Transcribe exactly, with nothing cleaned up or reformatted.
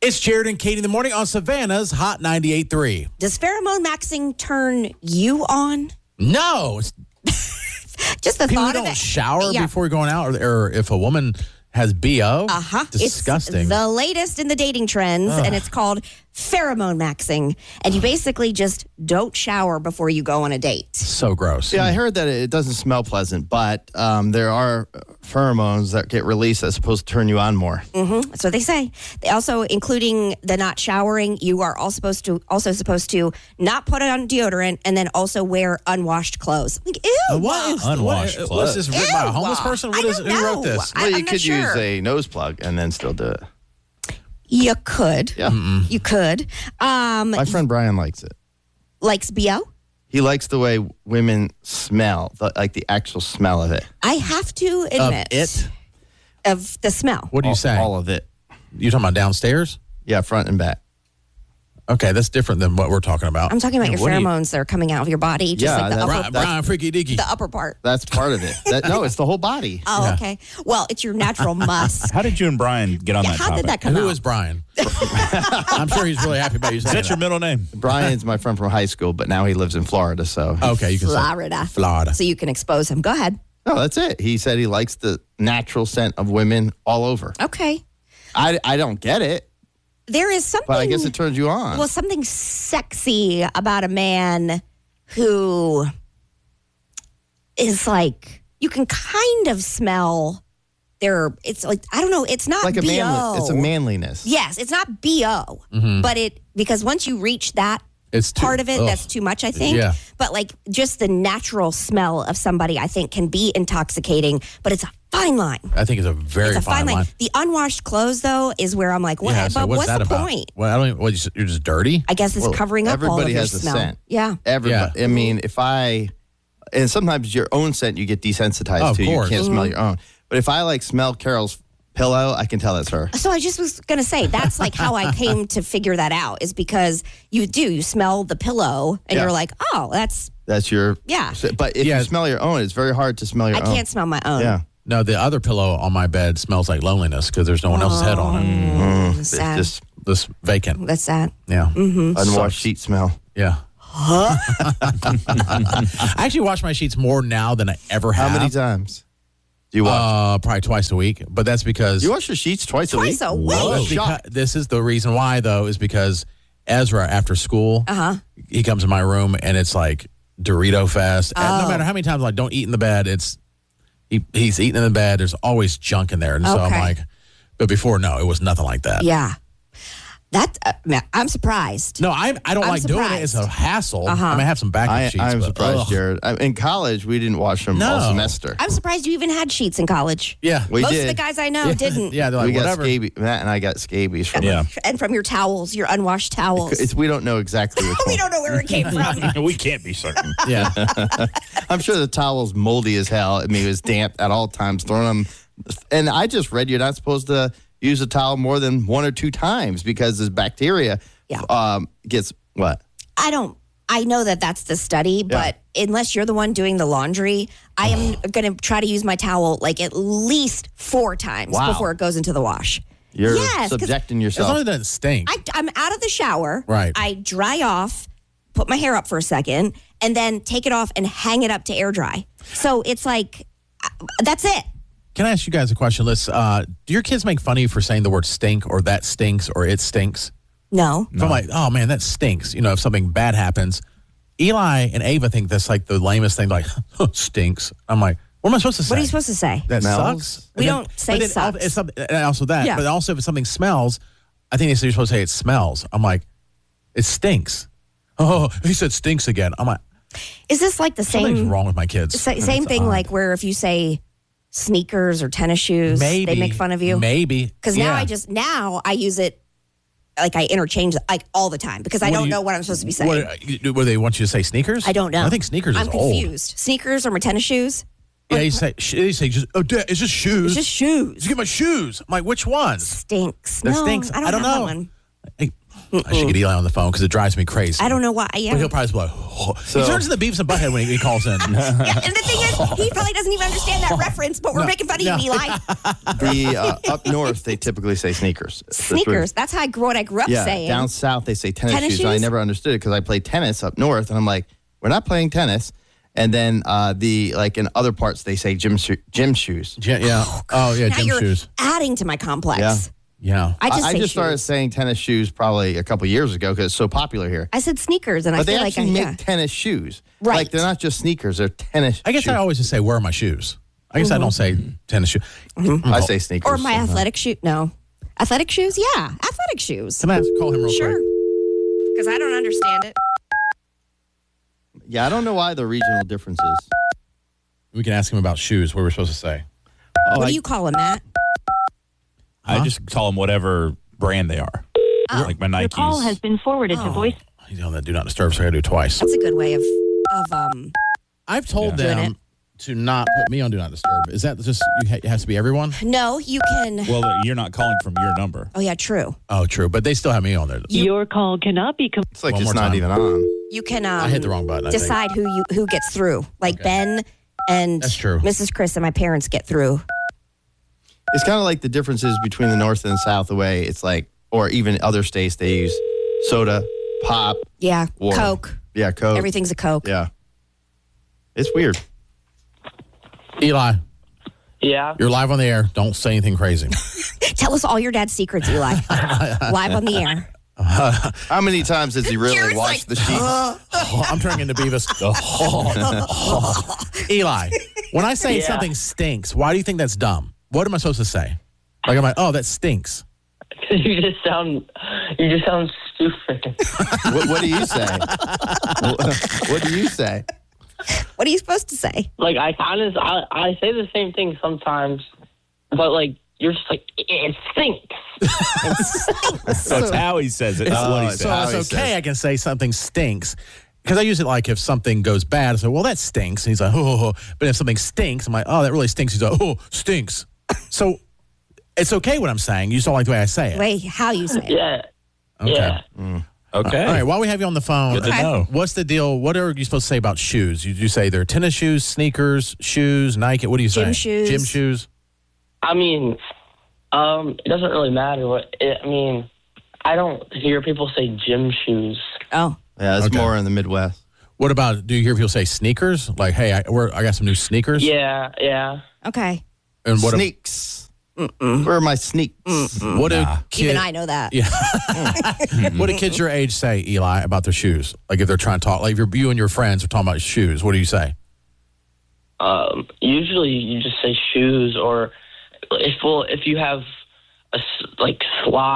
It's Jared and Katie in the morning on Savannah's Hot ninety-eight point three. Does pheromone maxing turn you on? No. It's, Just the people thought don't of it. shower Yeah. before going out, or, or if a woman has B O. Uh-huh. Disgusting. It's the latest in the dating trends, Ugh. and it's called pheromone maxing. And you basically just don't shower before you go on a date. So gross. Yeah, I heard that it doesn't smell pleasant, but um, there are pheromones that get released that's supposed to turn you on more. Mm-hmm. That's what they say. They also, including the not showering, you are all supposed to also supposed to not put on deodorant and then also wear unwashed clothes. Like, ew. Uh, what is Unwashed what, clothes. What is this written by a Ew. homeless person? What I is don't who wrote know. this? I- Well, you I'm not could use sure. a nose plug and then still do it. You could. Yeah. You could. Um, My friend Brian likes it. likes B O? He likes the way women smell, the, like the actual smell of it. I have to Of admit. it? Of the smell. What do you all, say? All of it. You talking about downstairs? Yeah, front and back. Okay, that's different than what we're talking about. I'm talking about Yeah, your what do you- pheromones that are coming out of your body, just Yeah, like the that- upper, Brian, Brian Freaky Dicky. the upper part. That's part of it. That, no, it's the whole body. Oh, Yeah. okay. Well, it's your natural musk. How did you and Brian get on Yeah, that how topic? did that come Who out? is Brian? I'm sure he's really happy about you Is saying that your that. middle name? Brian's my friend from high school, but now he lives in Florida. So, Okay, you can say Florida. Florida. So you can expose him. Go ahead. no, that's it. He said he likes the natural scent of women all over. Okay. I, I don't get it, There is something. but I guess it turns you on. Well, something sexy about a man who is like, you can kind of smell their, it's like, I don't know, it's not like a B O. manly, it's a manliness. Yes, it's not B O, Mm-hmm. but it, because once you reach that It's too- part of it, ugh. that's too much, I think. Yeah. But like just the natural smell of somebody, I think, can be intoxicating, but it's a fine line. I think it's a very It's a fine, fine line. line. The unwashed clothes, though, is where I'm like, what? Yeah, so but what's what's that the about? point? Well, I don't. Even, what, you just- you're just dirty. I guess it's Well, covering up all of everybody your has a smell. scent. Yeah. Everybody. I mean, if I, and sometimes your own scent you get desensitized Oh, of to. course. You can't smell Mm-hmm. your own. But if I like smell Carol's pillow, I can tell it's her. So I just was gonna say that's like how I came to figure that out is because you do you smell the pillow and Yeah. you're like, oh, that's That's your. Yeah. But if Yeah. you smell your own, it's very hard to smell your I own. can't smell my own. Yeah. No, the other pillow on my bed smells like loneliness because there's no one else's head on it. Mm, It's sad. just This vacant. That's sad. Yeah. Mm-hmm. unwashed sheet smell. Yeah. I actually wash my sheets more now than I ever How have. many times do you wash? Uh, probably twice a week. But that's because you wash your sheets twice, Twice a a week? week? Whoa, That's shock. because- this is the reason why, though, is because Ezra, after school, Uh-huh. he comes in my room and it's like Dorito Fest. And Oh. no matter how many times I don't eat in the bed, it's he, he's eating in the bed. There's always junk in there. And so I'm Okay. like, but before, no, it was nothing like that. Yeah. That uh, man, I'm surprised. No, I I don't I'm like doing it. It's a surprised. hassle. Uh-huh. I mean, I have some backup I, sheets. I'm but, surprised, ugh. Jared. I, in college, we didn't wash them all No. semester. I'm surprised you even had sheets in college. Yeah. We Most did. of the guys I know didn't. Yeah, they're like, we got whatever. scabies. Matt and I got scabies from Yeah. And from your towels, your unwashed towels. it. It's, we don't know exactly which we one. don't know where it came from. we can't be certain. Yeah. I'm sure the towel's moldy as hell. I mean, it was damp at all times. Throwing them, and I just read you're not supposed to use a towel more than one or two times because this bacteria Yeah. um, gets what? I don't. I know that that's the study, but unless you're the one doing the laundry, I am going to try to use my towel like at least four times Wow. before it goes into the wash. You're Yes, 'cause subjecting As yourself. long as it doesn't stink. I, I'm out of the shower. Right. I dry off, put my hair up for a second, and then take it off and hang it up to air dry. So it's like, uh, that's it. Can I ask you guys a question? Let's, uh, do your kids make fun of you for saying the word stink or that stinks or it stinks? No. If I'm like, oh man, that stinks. You know, if something bad happens, Eli and Ava think that's like the lamest thing, like, stinks. I'm like, what am I supposed to say? What are you supposed to say? That Smells? sucks? We And don't say but then al- sucks. It's some- and also that. Yeah. But also if something smells, I think they say you're supposed to say it smells. I'm like, it stinks. Oh, he said stinks again. I'm like, Is this like the something's same wrong with my kids. sa- And same it's thing odd. like where if you say sneakers or tennis shoes, maybe they make fun of you? Maybe. Because now Yeah. I just, now I use it like I interchange like all the time because I What do don't you- know what I'm supposed to be saying. What, you- what, they want you to say sneakers? I don't know. I think sneakers I'm is old. confused. Sneakers or my tennis shoes? Yeah, you say, sh- you say just, oh, Dad, it's just shoes. It's just shoes. Just get my shoes. I'm like, which ones? Stinks. That no, stinks. I don't, I don't have know. That one. Hey, I should get Eli on the phone because it drives me crazy. I don't know why. Yeah. But he'll probably be like, oh. So- he turns into Beavis and Butthead when he, he calls in. Yeah, and the thing is, he probably doesn't even understand that reference, but we're No, making fun of no. you, Eli. The uh, up north, they typically say sneakers. That's what- Sneakers. That's how I grew what I grew up Yeah, saying. down south they say tennis, Tennis shoes. And I shoes? never understood it because I played tennis up north, and I'm like, we're not playing tennis. And then uh, the like in other parts they say gym sho- gym shoes. Gym, yeah. Oh, yeah, now gym you're shoes. adding to my complex. Yeah. Yeah. I just I, I say just started shoes. saying tennis shoes probably a couple years ago because it's so popular here. I said sneakers, and I But they feel like I, actually make yeah. tennis shoes. Right. Like they're not just sneakers; they're tennis. I guess shoes. I always just say, where are my shoes? I guess I don't say tennis shoes. I say sneakers. or my somehow. athletic shoe. No, athletic shoes. Yeah, athletic shoes. Can I call him real Sure, quick? because I don't understand it. Yeah, I don't know why the regional differences. We can ask him about shoes. What we're supposed to say. What I- do you call them, Matt? I Huh? just call them whatever brand they are. Oh. Like my Your Nikes. call has been forwarded to Oh. voice. He's on that do not disturb, so I got to do it twice. That's a good way of of um. I've told Yeah. Doing them to not put me on do not disturb. Is that just, you ha- it has to be everyone? No, you can. Well, you're not calling from your number. Oh yeah, true. Oh, true. But they still have me on there. You- Your call cannot be. Com- It's like One it's more not time. even on. You can. Um, I hit the wrong button, I think. decide who you who gets through. Like Okay. Ben and That's true. Missus Chris and my parents get through. It's kind of like the differences between the north and the south. The way it's like, or even other states they use soda, pop, Yeah, or Coke. Yeah, Coke. Everything's a Coke. Yeah, it's weird. Eli, Yeah. you're live on the air. Don't say anything crazy. Tell us all your dad's secrets, Eli. Live on the air. How many times has he really Yours watched like- the sheets? Oh, I'm turning into Beavis. Oh. Eli, when I say Yeah. something stinks, why do you think that's dumb? What am I supposed to say? Like, I'm like, oh, that stinks. You just sound, you just sound stupid. what, what do you say? what, what do you say? What are you supposed to say? Like I kind of, I, I say the same thing sometimes, but like you're just like it stinks. That's how he says it. That's Oh, what he it's says. So how it's he okay. says. I can say something stinks because I use it like if something goes bad, I say, well, that stinks. And he's like, oh, oh, oh. But if something stinks, I'm like, oh, that really stinks. He's like, oh, stinks. So it's okay what I'm saying. You just don't like the way I say it. Wait, how you say it? Yeah. Okay. Yeah. Okay. All right. While we have you on the phone, Good to know. what's the deal? What are you supposed to say about shoes? You, you say they're tennis shoes, sneakers, shoes, Nike. What do you say? Gym shoes. Gym shoes. I mean, um, it doesn't really matter what. It, I mean, I don't hear people say gym shoes. Oh, Yeah, it's Okay. more in the Midwest. What about? Do you hear people say sneakers? Like, hey, I, we're, I got some new sneakers. Yeah. Yeah. okay. And what? Sneaks. Where are my sneaks? What do kids? Even I know that. Yeah. What do kids your age say, Eli, about their shoes? Like if they're trying to talk, like if you're, you and your friends are talking about shoes, what do you say? Um, usually you just say shoes, or if well, if you have a s- like slide.